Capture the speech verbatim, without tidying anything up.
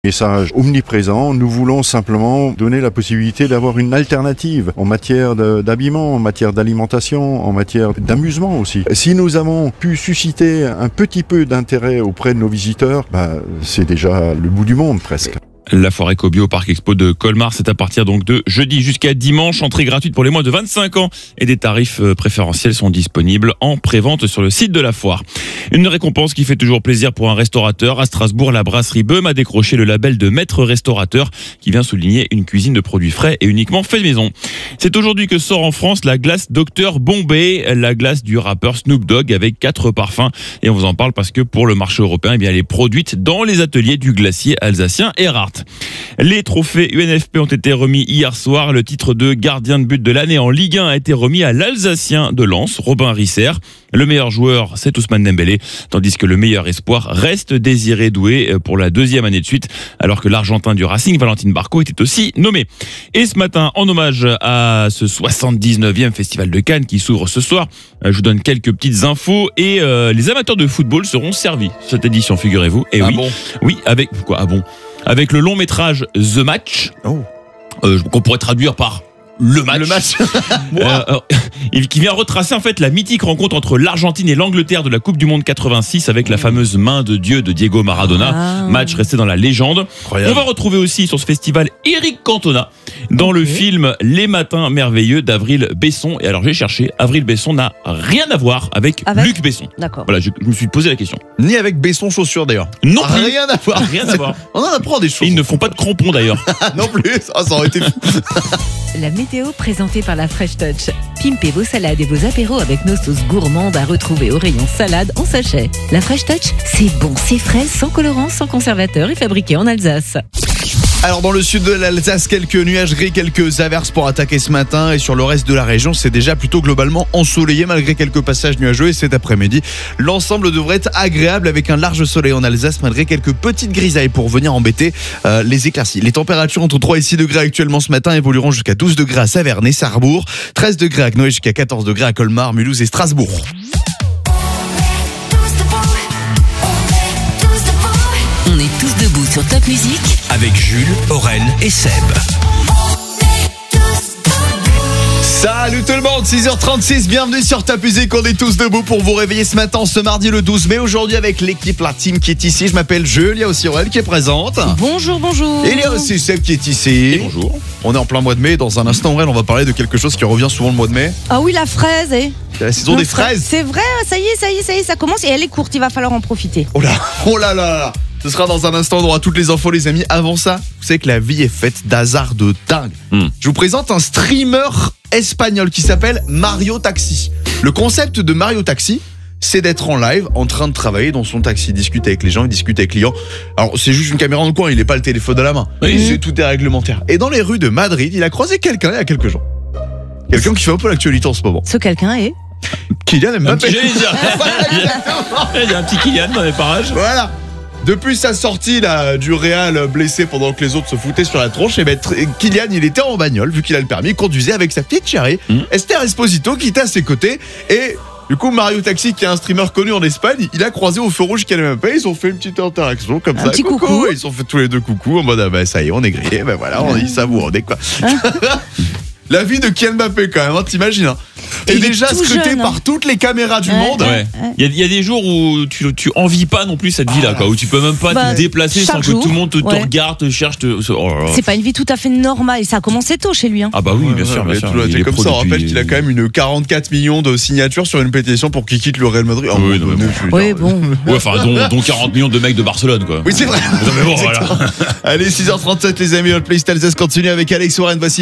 Message omniprésent, nous voulons simplement donner la possibilité d'avoir une alternative en matière de, d'habillement, en matière d'alimentation, en matière d'amusement aussi. Si nous avons pu susciter un petit peu d'intérêt auprès de nos visiteurs, bah, c'est déjà le bout du monde presque. La foire Ecobio au Parc Expo de Colmar, c'est à partir donc de jeudi jusqu'à dimanche. Entrée gratuite pour les moins de vingt-cinq ans et des tarifs préférentiels sont disponibles en prévente sur le site de la foire. Une récompense qui fait toujours plaisir pour un restaurateur. À Strasbourg, la brasserie Böhm a décroché le label de maître restaurateur qui vient souligner une cuisine de produits frais et uniquement fait maison. C'est aujourd'hui que sort en France la glace docteur Bombay, la glace du rappeur Snoop Dogg avec quatre parfums. Et on vous en parle parce que pour le marché européen, eh bien, elle est produite dans les ateliers du glacier alsacien Erhardt. Les trophées U N F P ont été remis hier soir. Le titre de gardien de but de l'année en Ligue un a été remis à l'Alsacien de Lens, Robin Risser. Le meilleur joueur, c'est Ousmane Dembélé, tandis que le meilleur espoir reste Désiré Doué pour la deuxième année de suite, alors que l'Argentin du Racing, Valentin Barco, était aussi nommé. Et ce matin, en hommage à ce soixante-dix-neuvième Festival de Cannes qui s'ouvre ce soir, je vous donne quelques petites infos et euh, les amateurs de football seront servis cette édition, figurez-vous. Et ah oui, bon oui, avec quoi Ah bon Avec le long métrage The Match, oh. euh, qu'on pourrait traduire par Le Match, le match. euh, euh, qui vient retracer en fait la mythique rencontre entre l'Argentine et l'Angleterre de la Coupe du Monde quatre-vingt-six avec la fameuse main de Dieu de Diego Maradona, ah. match resté dans la légende. Incroyable. On va retrouver aussi sur ce festival Eric Cantona dans okay. le film Les Matins Merveilleux d'Avril Besson. Et alors j'ai cherché, Avril Besson n'a rien à voir avec, avec Luc Besson. D'accord. Voilà, je, je me suis posé la question. Ni avec Besson chaussures d'ailleurs. Non plus. Rien à voir. Rien à voir. On en apprend des choses. Et ils ne font pas de crampons d'ailleurs. non plus. Ah, ça aurait été fou. La météo présentée par la Fresh Touch. Pimpez vos salades et vos apéros avec nos sauces gourmandes à retrouver au rayon salade en sachet. La Fresh Touch, c'est bon, c'est frais, sans colorant, sans conservateur et fabriqué en Alsace. Alors dans le sud de l'Alsace, quelques nuages gris, quelques averses pour attaquer ce matin et sur le reste de la région, c'est déjà plutôt globalement ensoleillé malgré quelques passages nuageux et cet après-midi, l'ensemble devrait être agréable avec un large soleil en Alsace malgré quelques petites grisailles pour venir embêter euh, les éclaircies. Les températures entre trois et six degrés actuellement ce matin évolueront jusqu'à douze degrés à Saverne et Sarrebourg, treize degrés à Knoé jusqu'à quatorze degrés à Colmar, Mulhouse et Strasbourg. On est tous debout sur Top Music avec Jules, Aurel et Seb. Salut tout le monde, six heures trente-six, bienvenue sur Top Music, on est tous debout pour vous réveiller ce matin, ce mardi le douze mai, aujourd'hui avec l'équipe, la team qui est ici, je m'appelle Jules, il y a aussi Aurel qui est présente. Bonjour, bonjour. Et il y a aussi Seb qui est ici. Et bonjour. On est en plein mois de mai, dans un instant Aurel, on va parler de quelque chose qui revient souvent le mois de mai. Ah oui, la fraise, eh C'est la saison des fraises. C'est vrai, ça y est, ça y est, ça y est, ça commence et elle est courte, il va falloir en profiter. Oh là, oh là là là. Ce sera dans un instant, on aura toutes les infos les amis. Avant ça, vous savez que la vie est faite d'hasard de dingue. Mm. Je vous présente un streamer espagnol qui s'appelle Mario Taxi. Le concept de Mario Taxi, c'est d'être en live, en train de travailler dans son taxi, discute avec les gens, il discute avec les clients. Alors c'est juste une caméra dans le coin, il n'est pas le téléphone à la main. Oui. C'est, tout est réglementaire. Et dans les rues de Madrid, il a croisé quelqu'un il y a quelques jours. Quelqu'un qui fait un peu l'actualité en ce moment. Ce quelqu'un est Kylian Un Mbappé. petit, j'allais dire. Il y a un petit Kylian dans les parages. Voilà. Depuis sa sortie là, du Real blessé pendant que les autres se foutaient sur la tronche, et ben, Kylian il était en bagnole, vu qu'il a le permis, il conduisait avec sa petite chérie, mmh. Esther Esposito qui était à ses côtés, et du coup Mario Taxi qui est un streamer connu en Espagne, il a croisé au feu rouge Kylian Mbappé, ils ont fait une petite interaction comme un ça, petit coucou, coucou. Ils se sont fait tous les deux coucou en mode ah bah ça y est on est grillé, ben voilà on y savoure, on est quoi. La vie de Kylian Mbappé quand même, hein, t'imagines hein. Et déjà scruté jeune, hein. par toutes les caméras du ouais, monde. Ouais. Il y, a, il y a des jours où tu, tu envies pas non plus cette vie-là, quoi, où tu peux même pas bah, te déplacer sans que jour, tout le monde te, ouais. te regarde, te cherche. Te... Oh là là. C'est pas une vie tout à fait normale et ça a commencé tôt chez lui. Hein. Ah bah oui, Ouais, bien ouais, sûr, bien mais sûr. tout là, Il t'es est comme pro ça, on depuis- rappelle qu'il a quand même une quarante-quatre millions de signatures sur une pétition pour qu'il quitte le Real Madrid. Oh, Oui, mon non, mais Dieu, bon. je suis Oui, genre- bon. Ouais, enfin, dont, dont quarante millions de mecs de Barcelone, quoi. Oui, c'est vrai. Non, mais bon, voilà. Allez, six heures trente-sept, les amis, le playlist Alsace continue avec Alex Warren. Voici